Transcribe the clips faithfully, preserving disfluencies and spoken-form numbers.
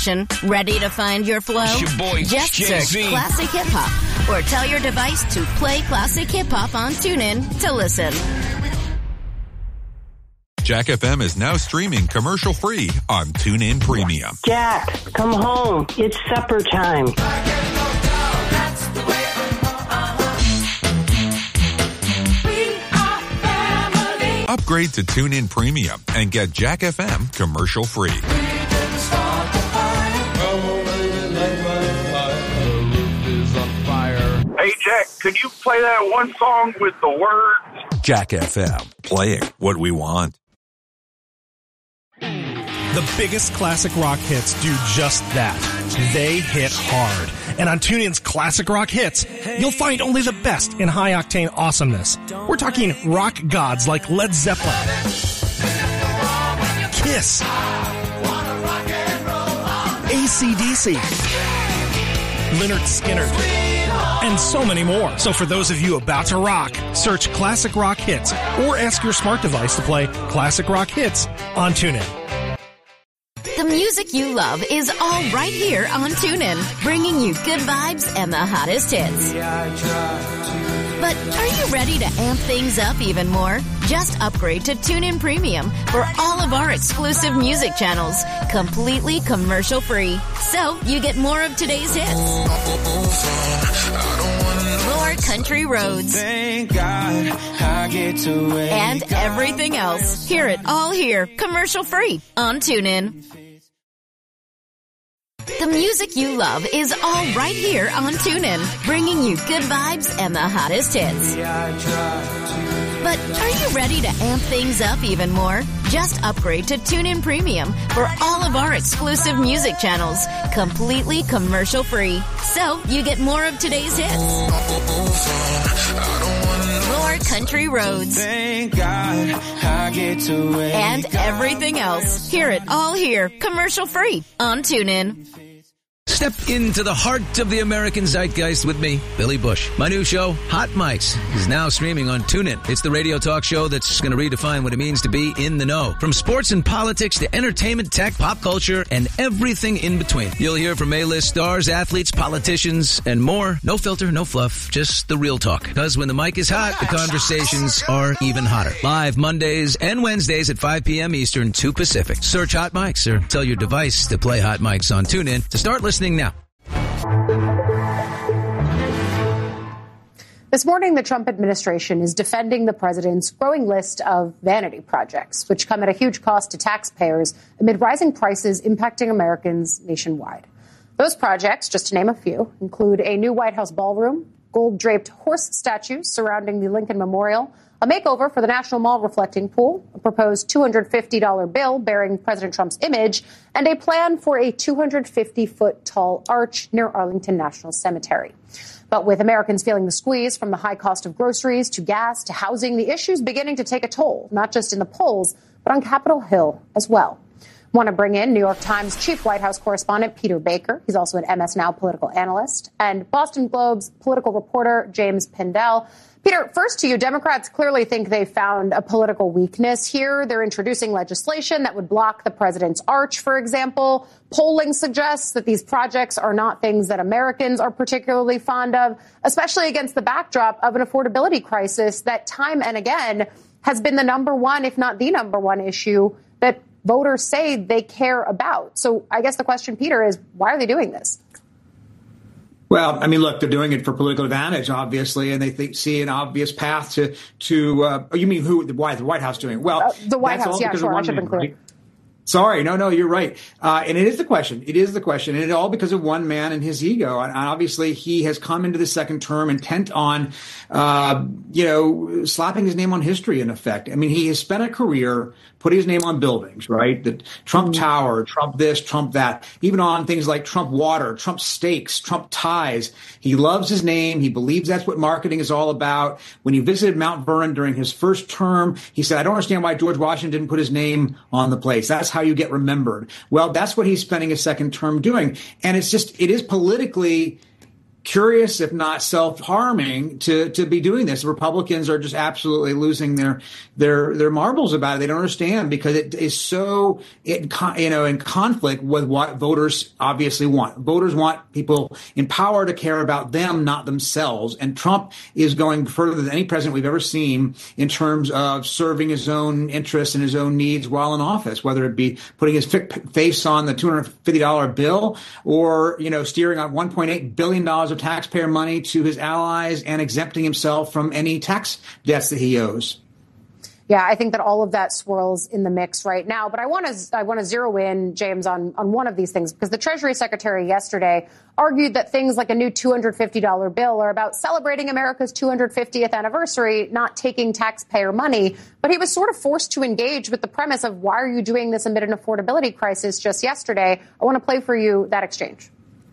Ready to find your flow? It's your boy, Just Jay-Z. search Classic Hip Hop or tell your device to play Classic Hip Hop on TuneIn to listen. Jack F M is now streaming commercial-free on TuneIn Premium. Jack, come home. It's supper time. Upgrade to TuneIn Premium and get Jack F M commercial-free. Hey, Jack, could you play that one song with the words? Jack F M, playing what we want. The biggest classic rock hits do just that. They hit hard. And on TuneIn's Classic Rock Hits, you'll find only the best in high-octane awesomeness. We're talking rock gods like Led Zeppelin, Kiss, A C D C, Lynyrd Skynyrd, and so many more. So for those of you about to rock, search Classic Rock Hits or ask your smart device to play Classic Rock Hits on TuneIn. The music you love is all right here on TuneIn, bringing you good vibes and the hottest hits. But are you ready to amp things up even more? Just upgrade to TuneIn Premium for all of our exclusive music channels, completely commercial-free. So you get more of today's hits, more country roads, Thank God I get to wake and everything else. Hear it all here, commercial-free on TuneIn. The music you love is all right here on TuneIn, bringing you good vibes and the hottest hits. But are you ready to amp things up even more? Just upgrade to TuneIn Premium for all of our exclusive music channels, completely commercial-free. So you get more of today's hits, more country roads, Thank God I get to wake and everything else. Hear it all here, commercial-free on TuneIn. Step into the heart of the American zeitgeist with me, Billy Bush. My new show, Hot Mics, is now streaming on TuneIn. It's the radio talk show that's going to redefine what it means to be in the know. From sports and politics to entertainment, tech, pop culture, and everything in between. You'll hear from A-list stars, athletes, politicians, and more. No filter, no fluff, just the real talk. Because when the mic is hot, the conversations are even hotter. Live Mondays and Wednesdays at five p.m. Eastern, two Pacific. Search Hot Mics or tell your device to play Hot Mics on TuneIn to start listening now. This morning, the Trump administration is defending the president's growing list of vanity projects, which come at a huge cost to taxpayers amid rising prices impacting Americans nationwide. Those projects, just to name a few, include a new White House ballroom, gold-draped horse statues surrounding the Lincoln Memorial, a makeover for the National Mall reflecting pool, a proposed two hundred fifty dollars bill bearing President Trump's image, and a plan for a two hundred fifty foot tall arch near Arlington National Cemetery. But with Americans feeling the squeeze from the high cost of groceries to gas to housing, the issue's beginning to take a toll, not just in the polls, but on Capitol Hill as well. Want to bring in New York Times chief White House correspondent Peter Baker. He's also an M S Now political analyst, and Boston Globe's political reporter James Pindell. Peter, first to you, Democrats clearly think they found a political weakness here. They're introducing legislation that would block the president's arch, for example. Polling suggests that these projects are not things that Americans are particularly fond of, especially against the backdrop of an affordability crisis that time and again has been the number one, if not the number one issue that voters say they care about. So I guess the question, Peter, is why are they doing this? Well, I mean, look, they're doing it for political advantage, obviously, and they think, see an obvious path to to. Uh, oh, you mean who? Why the White House doing it? Well, uh, the White that's House, all yeah, because sure. of one I should have been clear. Right? Sorry, no, no, you're right. Uh, and it is the question. It is the question. And it all because of one man and his ego. And obviously, he has come into the second term intent on, uh, you know, slapping his name on history, in effect. I mean, he has spent a career putting his name on buildings, right? The Trump mm-hmm. Tower, Trump this, Trump that, even on things like Trump water, Trump steaks, Trump ties. He loves his name. He believes that's what marketing is all about. When he visited Mount Vernon during his first term, he said, I don't understand why George Washington didn't put his name on the place. That's how you get remembered. Well, that's what he's spending his second term doing. And it's just, it is politically curious, if not self-harming, to to be doing this. Republicans are just absolutely losing their their their marbles about it. They don't understand because it is so it you know in conflict with what voters obviously want. Voters want people in power to care about them, not themselves. And Trump is going further than any president we've ever seen in terms of serving his own interests and his own needs while in office, whether it be putting his face on the two hundred fifty dollars bill or you know steering on one point eight billion dollars of taxpayer money to his allies and exempting himself from any tax debts that he owes. Yeah, I think that all of that swirls in the mix right now. But I want to I want to zero in, James, on, on one of these things, because the Treasury Secretary yesterday argued that things like a new two hundred fifty dollars bill are about celebrating America's two hundred fiftieth anniversary, not taking taxpayer money. But he was sort of forced to engage with the premise of why are you doing this amid an affordability crisis just yesterday. I want to play for you that exchange.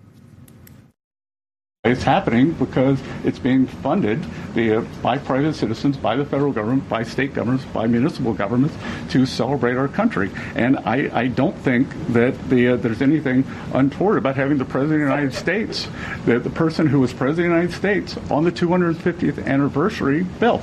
It's happening because it's being funded via, by private citizens, by the federal government, by state governments, by municipal governments to celebrate our country. And I, I don't think that the, uh, there's anything untoward about having the President of the United States, the, the person who was President of the United States, on the two hundred fiftieth anniversary bill.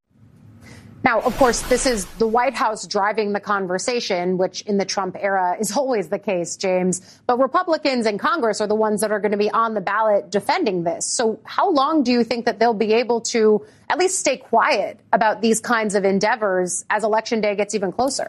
Now, of course, this is the White House driving the conversation, which in the Trump era is always the case, James. But Republicans in Congress are the ones that are going to be on the ballot defending this. So how long do you think that they'll be able to at least stay quiet about these kinds of endeavors as Election Day gets even closer?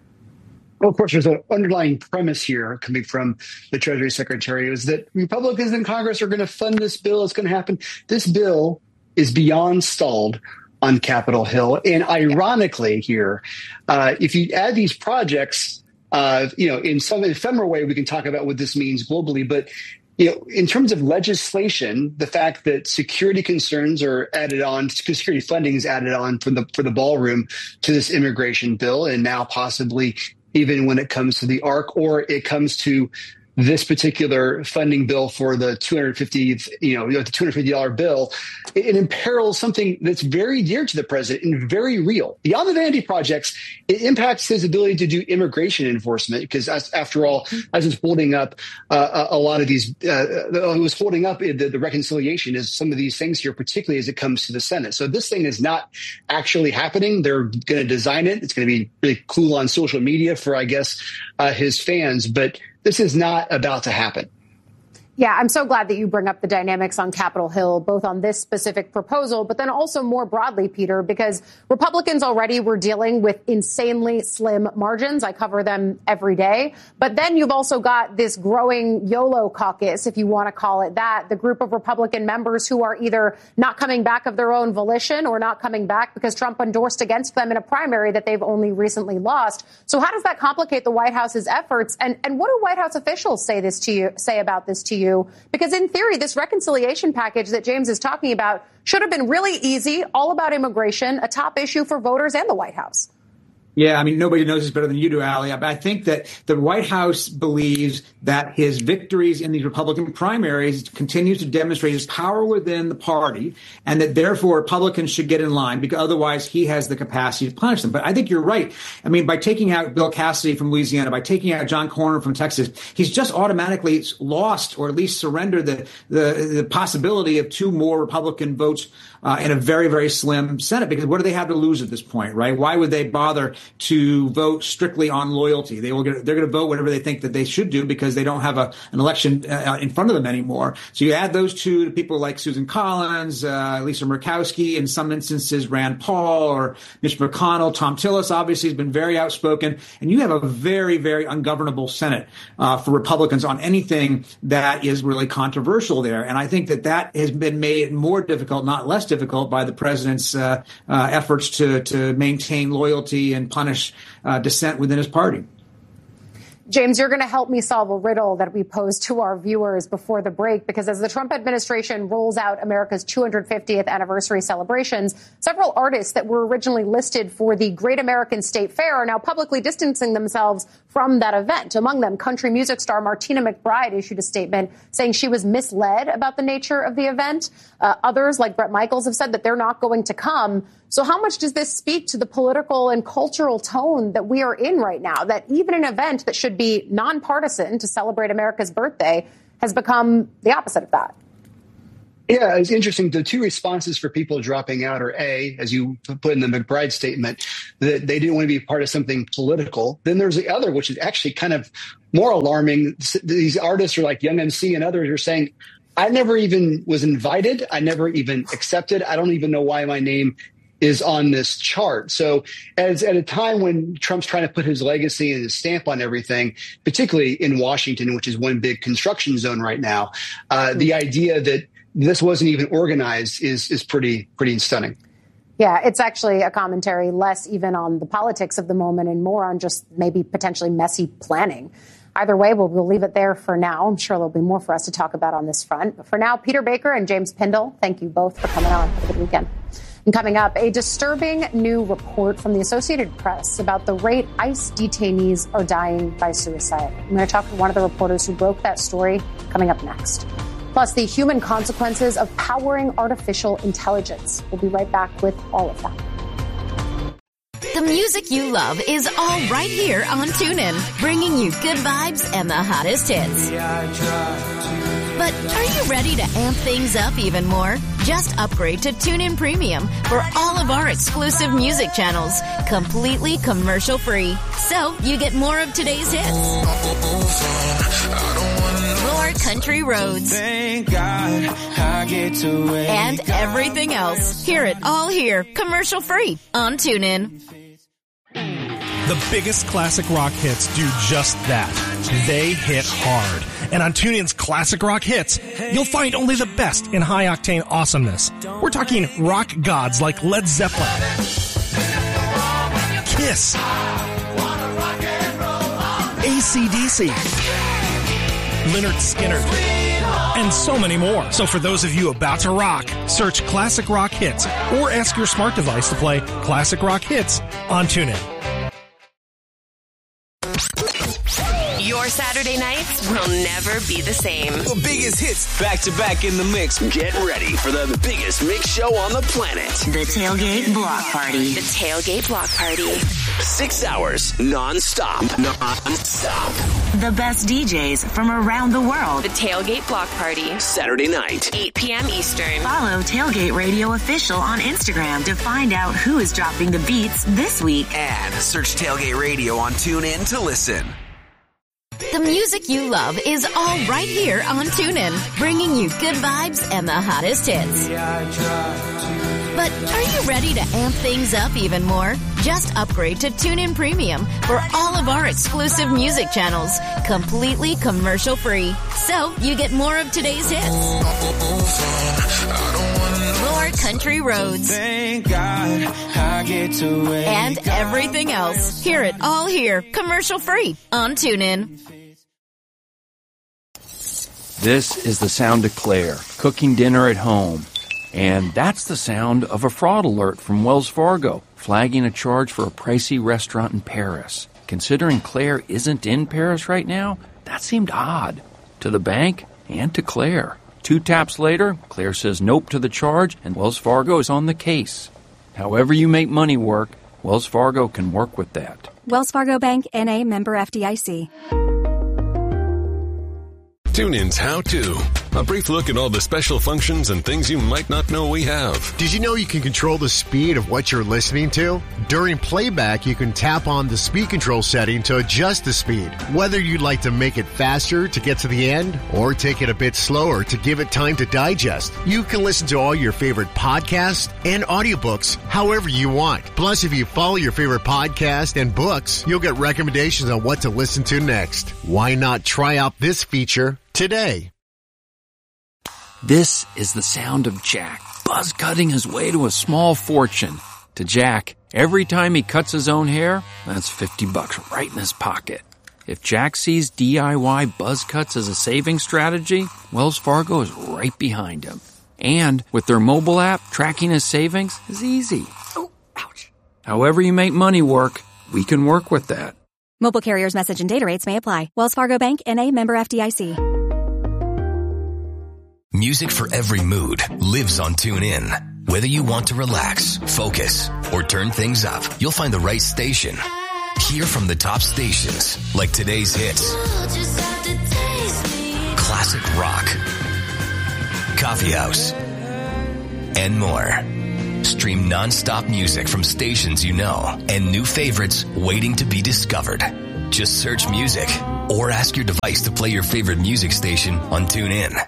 Well, of course, there's an underlying premise here coming from the Treasury Secretary is that Republicans in Congress are going to fund this bill. It's going to happen. This bill is beyond stalled on Capitol Hill. And ironically here, uh, if you add these projects, uh, you know, in some ephemeral way, we can talk about what this means globally. But, you know, in terms of legislation, the fact that security concerns are added on, security funding is added on for the for the ballroom to this immigration bill, and now possibly even when it comes to the ARC or it comes to this particular funding bill for the two hundred fiftieth, you know, the two hundred fifty dollars bill, it, it imperils something that's very dear to the president and very real. Beyond the vanity projects, it impacts his ability to do immigration enforcement because, as, after all, as it's holding up uh, a, a lot of these, uh, it was holding up the, the reconciliation is some of these things here, particularly as it comes to the Senate. So this thing is not actually happening. They're going to design it. It's going to be really cool on social media for, I guess, uh, his fans, but this is not about to happen. Yeah, I'm so glad that you bring up the dynamics on Capitol Hill, both on this specific proposal, but then also more broadly, Peter, because Republicans already were dealing with insanely slim margins. I cover them every day. But then you've also got this growing YOLO caucus, if you want to call it that, the group of Republican members who are either not coming back of their own volition or not coming back because Trump endorsed against them in a primary that they've only recently lost. So how does that complicate the White House's efforts? And, and what do White House officials say this to you, say about this to you? Because in theory, this reconciliation package that James is talking about should have been really easy, all about immigration, a top issue for voters and the White House. Yeah, I mean, nobody knows this better than you do, Ali. But I think that the White House believes that his victories in these Republican primaries continues to demonstrate his power within the party, and that therefore Republicans should get in line because otherwise he has the capacity to punish them. But I think you're right. I mean, by taking out Bill Cassidy from Louisiana, by taking out John Cornyn from Texas, he's just automatically lost or at least surrendered the the, the possibility of two more Republican votes uh, in a very, very slim Senate. Because what do they have to lose at this point, right? Why would they bother to vote strictly on loyalty? They will get, they're going to vote whatever they think that they should do because they don't have a, an election uh, in front of them anymore. So you add those two to people like Susan Collins, uh, Lisa Murkowski, in some instances Rand Paul or Mitch McConnell, Tom Tillis obviously has been very outspoken, and you have a very, very ungovernable Senate uh, for Republicans on anything that is really controversial there. And I think that that has been made more difficult, not less difficult, by the president's uh, uh, efforts to to maintain loyalty and punish uh, dissent within his party. James, you're going to help me solve a riddle that we posed to our viewers before the break, because as the Trump administration rolls out America's two hundred fiftieth anniversary celebrations, several artists that were originally listed for the Great American State Fair are now publicly distancing themselves from that event. Among them, country music star Martina McBride issued a statement saying she was misled about the nature of the event. Uh, others, like Bret Michaels, have said that they're not going to come. So how much does this speak to the political and cultural tone that we are in right now, that even an event that should be nonpartisan to celebrate America's birthday has become the opposite of that? Yeah, it's interesting. The two responses for people dropping out are A, as you put in the McBride statement, that they didn't want to be part of something political. Then there's the other, which is actually kind of more alarming. These artists are like Young M C and others are saying, I never even was invited. I never even accepted. I don't even know why my name is on this chart. So as at a time when Trump's trying to put his legacy and his stamp on everything, particularly in Washington, which is one big construction zone right now, uh, the idea that this wasn't even organized is is pretty pretty stunning. Yeah, it's actually a commentary less even on the politics of the moment and more on just maybe potentially messy planning. Either way, we'll, we'll leave it there for now. I'm sure there'll be more for us to talk about on this front. But for now, Peter Baker and James Pindell, thank you both for coming on. Have a good weekend. And coming up, a disturbing new report from the Associated Press about the rate ICE detainees are dying by suicide. I'm going to talk to one of the reporters who broke that story coming up next. Plus, the human consequences of powering artificial intelligence. We'll be right back with all of that. The music you love is all right here on TuneIn, bringing you good vibes and the hottest hits. But are you ready to amp things up even more? Just upgrade to TuneIn Premium for all of our exclusive music channels, completely commercial-free. So you get more of today's hits, more country roads, Thank God I get to wake and everything else. Hear it all here, commercial-free on TuneIn. The biggest classic rock hits do just that. They hit hard. And on TuneIn's Classic Rock Hits, you'll find only the best in high-octane awesomeness. We're talking rock gods like Led Zeppelin, Kiss, A C D C, Lynyrd Skynyrd, and so many more. So for those of you about to rock, search Classic Rock Hits or ask your smart device to play Classic Rock Hits on TuneIn. Your Saturday nights will never be the same. The biggest hits back to back in the mix. Get ready for the biggest mix show on the planet. The Tailgate Block Party. The Tailgate Block Party. Six hours non-stop. Non-stop. The best D Js from around the world. The Tailgate Block Party. Saturday night. eight p.m. Eastern. Follow Tailgate Radio Official on Instagram to find out who is dropping the beats this week. And search Tailgate Radio on TuneIn to listen. The music you love is all right here on TuneIn, bringing you good vibes and the hottest hits. But are you ready to amp things up even more? Just upgrade to TuneIn Premium for all of our exclusive music channels, completely commercial-free. So you get more of today's hits, more country roads, Thank God I get to wake and everything else. Hear it all here, commercial-free on TuneIn. This is the sound of Claire, cooking dinner at home. And that's the sound of a fraud alert from Wells Fargo, flagging a charge for a pricey restaurant in Paris. Considering Claire isn't in Paris right now, that seemed odd. To the bank and to Claire. Two taps later, Claire says nope to the charge, and Wells Fargo is on the case. However you make money work, Wells Fargo can work with that. Wells Fargo Bank, N A, member F D I C. TuneIn's How To. A brief look at all the special functions and things you might not know we have. Did you know you can control the speed of what you're listening to? During playback, you can tap on the speed control setting to adjust the speed. Whether you'd like to make it faster to get to the end or take it a bit slower to give it time to digest, you can listen to all your favorite podcasts and audiobooks however you want. Plus, if you follow your favorite podcast and books, you'll get recommendations on what to listen to next. Why not try out this feature today? This is the sound of Jack, buzz cutting his way to a small fortune. To Jack, every time he cuts his own hair, that's fifty bucks right in his pocket. If Jack sees D I Y buzz cuts as a saving strategy, Wells Fargo is right behind him. And with their mobile app, tracking his savings is easy. Oh, ouch. However you make money work, we can work with that. Mobile carriers' message and data rates may apply. Wells Fargo Bank, N A, member F D I C. Music for every mood lives on TuneIn. Whether you want to relax, focus, or turn things up, you'll find the right station. Hear from the top stations, like today's hits, classic rock, coffee house, and more. Stream non-stop music from stations you know and new favorites waiting to be discovered. Just search music or ask your device to play your favorite music station on TuneIn.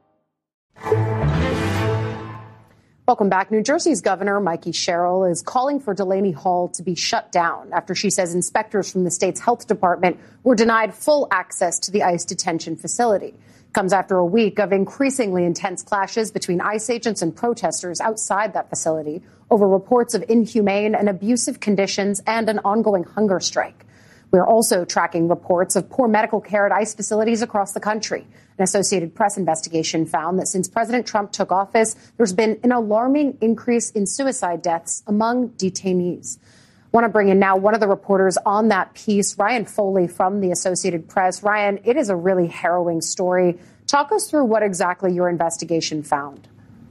Welcome back. New Jersey's Governor Mikey Sherrill is calling for Delaney Hall to be shut down after she says inspectors from the state's health department were denied full access to the ICE detention facility. Comes after a week of increasingly intense clashes between ICE agents and protesters outside that facility over reports of inhumane and abusive conditions and an ongoing hunger strike. We're also tracking reports of poor medical care at ICE facilities across the country. An Associated Press investigation found that since President Trump took office, there's been an alarming increase in suicide deaths among detainees. I want to bring in now one of the reporters on that piece, Ryan Foley from the Associated Press. Ryan, it is a really harrowing story. Talk us through what exactly your investigation found.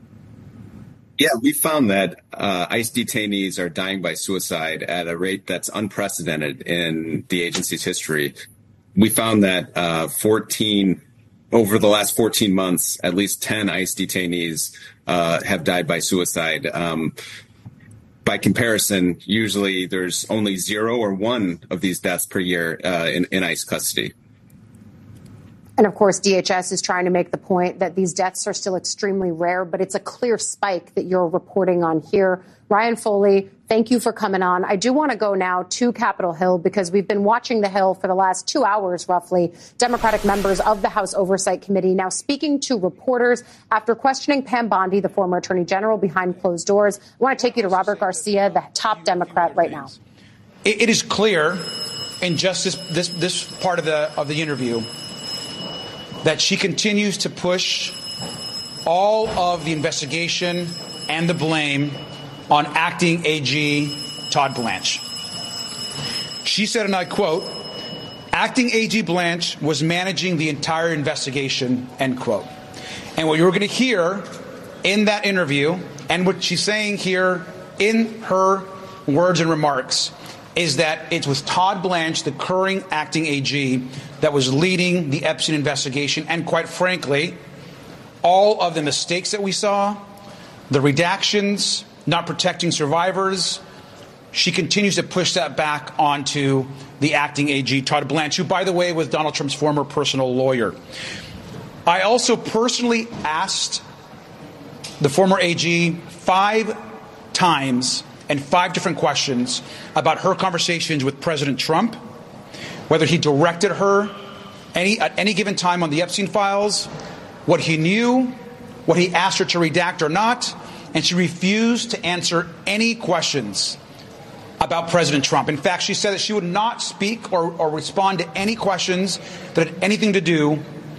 Yeah, we found that uh, ICE detainees are dying by suicide at a rate that's unprecedented in the agency's history. We found that uh, fourteen over the last fourteen months, at least ten ICE detainees uh, have died by suicide. Um, by comparison, usually there's only zero or one of these deaths per year uh, in, in ICE custody. And of course, D H S is trying to make the point that these deaths are still extremely rare, but it's a clear spike that you're reporting on here. Ryan Foley, thank you for coming on. I do want to go now to Capitol Hill because we've been watching the Hill for the last two hours, roughly. Democratic members of the House Oversight Committee now speaking to reporters after questioning Pam Bondi, the former attorney general, behind closed doors. I want to take you to Robert Garcia, the top Democrat right now. It is clear in just this, this, this part of the, of the interview that she continues to push all of the investigation and the blame on acting A G Todd Blanche. She said, and I quote, "Acting A G Blanche was managing the entire investigation," end quote. And what you're going to hear in that interview and what she's saying here in her words and remarks is that it was Todd Blanche, the current acting A G, that was leading the Epstein investigation. And quite frankly, all of the mistakes that we saw, the redactions, not protecting survivors, she continues to push that back onto the acting A G, Todd Blanche, who, by the way, was Donald Trump's former personal lawyer. I also personally asked the former A G five times and five different questions about her conversations with President Trump, whether he directed her any at any given time on the Epstein files, what he knew, what he asked her to redact or not, and she refused to answer any questions about President Trump. In fact, she said that she would not speak or, or respond to any questions that had anything to do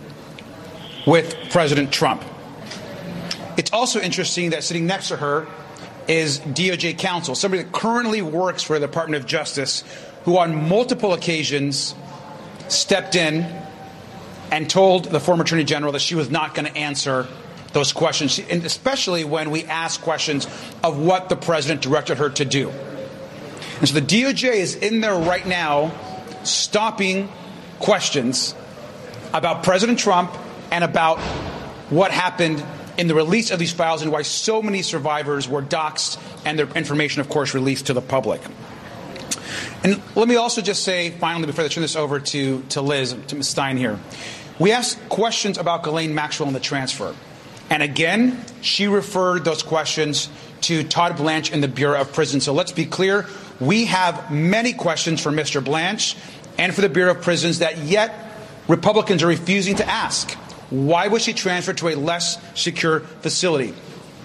with President Trump. It's also interesting that sitting next to her is D O J counsel, somebody that currently works for the Department of Justice, who on multiple occasions stepped in and told the former Attorney General that she was not going to answer those questions, and especially when we ask questions of what the president directed her to do. And so the D O J is in there right now stopping questions about President Trump and about what happened in the release of these files and why so many survivors were doxxed and their information, of course, released to the public. And let me also just say, finally, before I turn this over to, to Liz, to Miz Stein here, we asked questions about Ghislaine Maxwell and the transfer. And again, she referred those questions to Todd Blanche in the Bureau of Prisons. So let's be clear. We have many questions for Mister Blanche and for the Bureau of Prisons that yet Republicans are refusing to ask. Why was she transferred to a less secure facility?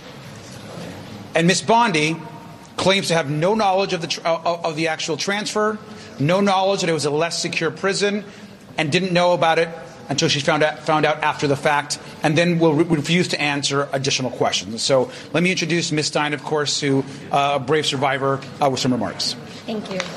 And Miz Bondi claims to have no knowledge of the tr- of the actual transfer, no knowledge that it was a less secure prison, and didn't know about it until she found out found out after the fact, and then will re- refuse to answer additional questions. So let me introduce Miz Stein, of course, who uh, a brave survivor, uh, with some remarks. Thank you.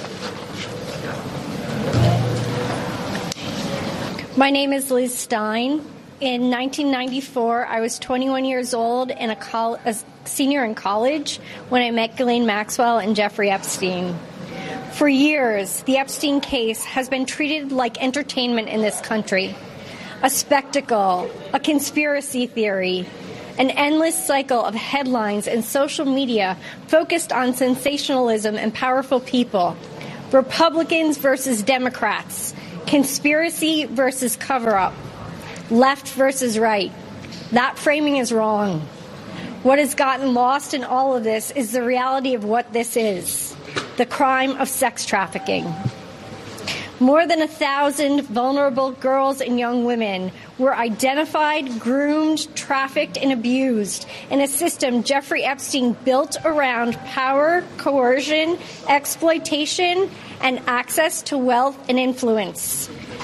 My name is Liz Stein. In nineteen ninety-four, I was twenty-one years old and a, col- a senior in college when I met Ghislaine Maxwell and Jeffrey Epstein. For years, the Epstein case has been treated like entertainment in this country, a spectacle, a conspiracy theory, an endless cycle of headlines and social media focused on sensationalism and powerful people, Republicans versus Democrats, conspiracy versus cover-up, left versus right. That framing is wrong. What has gotten lost in all of this is the reality of what this is, the crime of sex trafficking. More than a thousand vulnerable girls and young women were identified, groomed, trafficked, and abused in a system Jeffrey Epstein built around power, coercion, exploitation, and access to wealth and influence.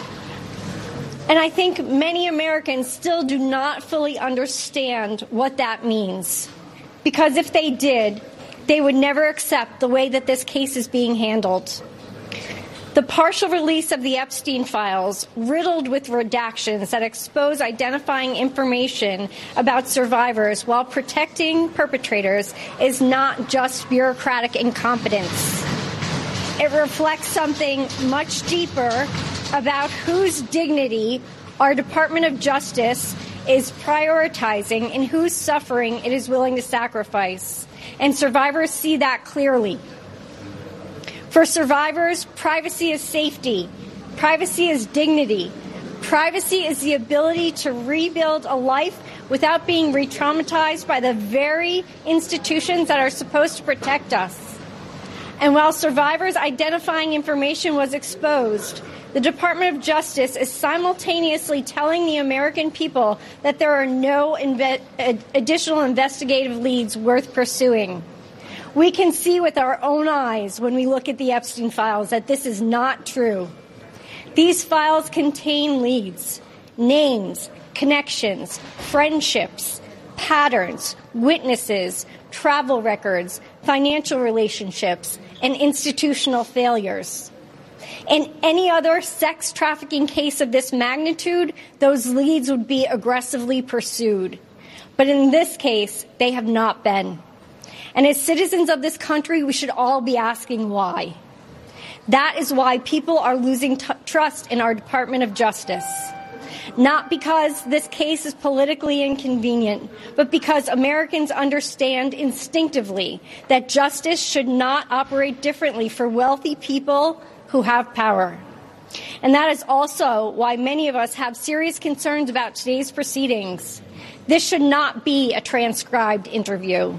And I think many Americans still do not fully understand what that means. Because if they did, they would never accept the way that this case is being handled. The partial release of the Epstein files, riddled with redactions that expose identifying information about survivors while protecting perpetrators, is not just bureaucratic incompetence. It reflects something much deeper about whose dignity our Department of Justice is prioritizing and whose suffering it is willing to sacrifice. And survivors see that clearly. For survivors, privacy is safety. Privacy is dignity. Privacy is the ability to rebuild a life without being re-traumatized by the very institutions that are supposed to protect us. And while survivors' identifying information was exposed, the Department of Justice is simultaneously telling the American people that there are no inve- additional investigative leads worth pursuing. We can see with our own eyes when we look at the Epstein files that this is not true. These files contain leads, names, connections, friendships, patterns, witnesses, travel records, financial relationships, and institutional failures. In any other sex trafficking case of this magnitude, those leads would be aggressively pursued. But in this case, they have not been. And as citizens of this country, we should all be asking why. That is why people are losing t- trust in our Department of Justice. Not because this case is politically inconvenient, but because Americans understand instinctively that justice should not operate differently for wealthy people who have power. And that is also why many of us have serious concerns about today's proceedings. This should not be a transcribed interview.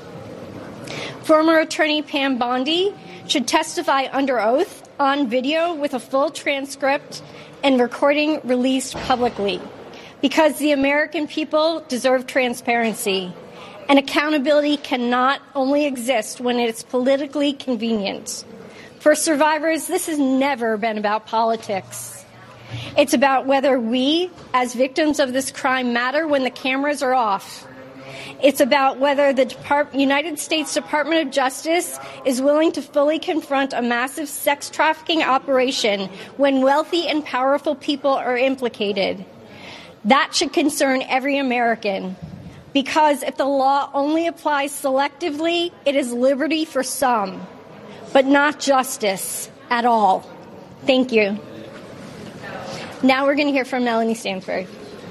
Former attorney Pam Bondi should testify under oath on video with a full transcript and recording released publicly, because the American people deserve transparency, and accountability cannot only exist when it's politically convenient. For survivors, this has never been about politics. It's about whether we, as victims of this crime, matter when the cameras are off. It's about whether the Depart- United States Department of Justice is willing to fully confront a massive sex trafficking operation when wealthy and powerful people are implicated. That should concern every American, because if the law only applies selectively, it is liberty for some, but not justice at all. Thank you. Now we're going to hear from Melanie Stansbury.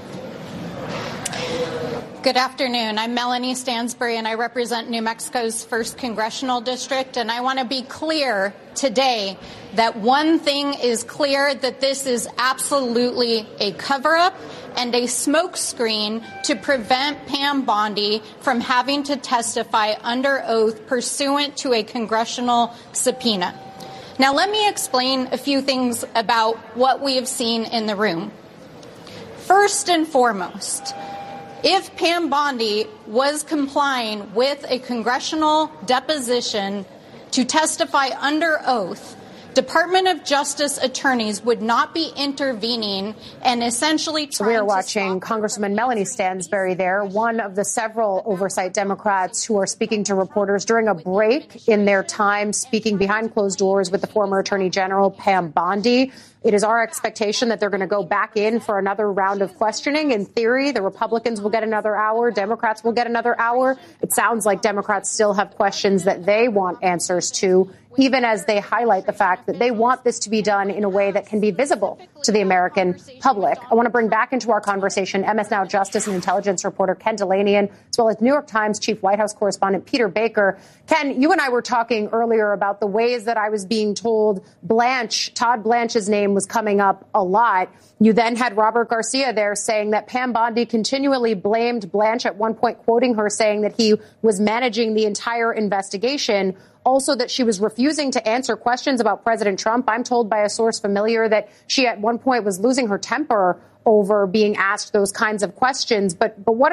Good afternoon. I'm Melanie Stansbury, and I represent New Mexico's first Congressional District. And I want to be clear today that one thing is clear, that this is absolutely a cover-up and a smokescreen to prevent Pam Bondi from having to testify under oath pursuant to a congressional subpoena. Now, let me explain a few things about what we have seen in the room. First and foremost, if Pam Bondi was complying with a congressional deposition to testify under oath, Department of Justice attorneys would not be intervening and essentially trying We are to watching Congresswoman Melanie Stansbury there, one of the several oversight Democrats who are speaking to reporters during a break in their time speaking behind closed doors with the former Attorney General Pam Bondi. It is our expectation that they're going to go back in for another round of questioning. In theory, the Republicans will get another hour. Democrats will get another hour. It sounds like Democrats still have questions that they want answers to even as they highlight the fact that they want this to be done in a way that can be visible to the American public. I want to bring back into our conversation M S Now Justice and Intelligence reporter Ken Dilanian, as well as New York Times Chief White House correspondent Peter Baker. Ken, you and I were talking earlier about the ways that I was being told Blanche, Todd Blanche's name was coming up a lot. You then had Robert Garcia there saying that Pam Bondi continually blamed Blanche, at one point quoting her saying that he was managing the entire investigation. Also, that she was refusing to answer questions about President Trump. I'm told by a source familiar that she at one point was losing her temper over being asked those kinds of questions. But but what